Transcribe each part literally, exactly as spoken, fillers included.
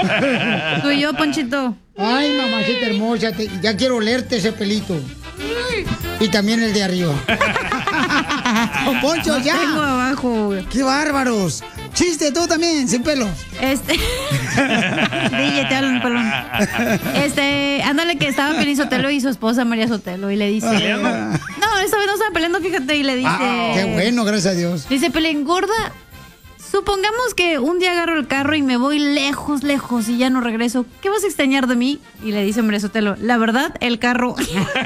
Tú y yo, Ponchito. Ay, mamacita hermosa, te- ya quiero olerte ese pelito. Y también el de arriba. Don Poncho, No ya. tengo abajo, güey. ¡Qué bárbaros! Chiste, tú también, sin pelo. Este. D J, te hablan, pelón. Este, ándale que estaba Piolín Sotelo y su esposa María Sotelo y le dice. ¿Peleando? No, esta vez no estaban peleando, fíjate, y le dice. Ah, qué bueno, gracias a Dios. Dice Pelín, gorda, supongamos que un día agarro el carro y me voy lejos, lejos y ya no regreso. ¿Qué vas a extrañar de mí? Y le dice María Sotelo, la verdad, el carro.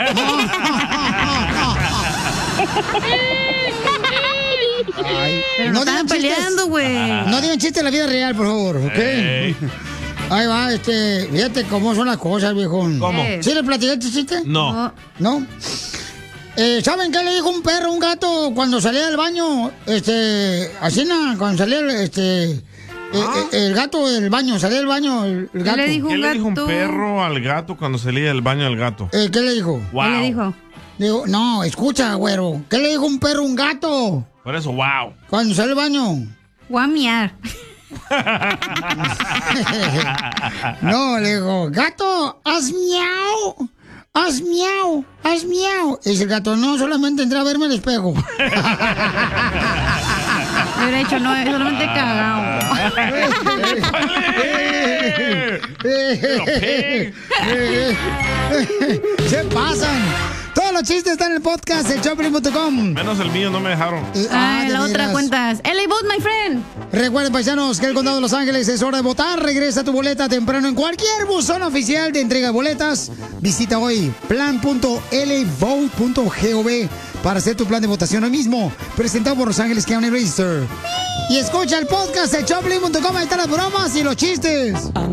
Ay, Pero no estaban digan chistes. peleando, güey. No digan chistes en la vida real, por favor, ¿ok? Ey. Ahí va, este, fíjate cómo son las cosas, viejón. ¿Cómo? ¿Sí le platiqué este chiste? No. ¿No? Eh, ¿Saben qué le dijo un perro a un gato cuando salía del baño? Este, así nada, cuando salía, este, eh, eh, el gato del baño, salía del baño el, el gato. le dijo ¿Qué un le dijo un gato? perro al gato cuando salía del baño del gato? Eh, ¿Qué le dijo? Wow. ¿Qué le dijo? Digo, no, escucha, güero. ¿Qué le dijo un perro a un gato Por eso, wow. cuando sale del baño? Voy a miar. No, le digo, gato, haz miau, haz miau, haz miau. Y dice el gato, no, solamente entré a verme al espejo. Me hubiera dicho, no, solamente cagado. Se pasan. Todos los chistes están en el podcast de Choplin punto com. Menos el mío, no me dejaron. Ah, de la otra veras. cuentas. L A vote, my friend. Recuerden, paisanos, que el Condado de Los Ángeles es hora de votar. Regresa tu boleta temprano en cualquier buzón oficial de entrega de boletas. Visita hoy plan punto l a vote punto gov para hacer tu plan de votación hoy mismo. Presentado por Los Ángeles County Register. Y escucha el podcast de Choplin punto com. Ahí están las bromas y los chistes.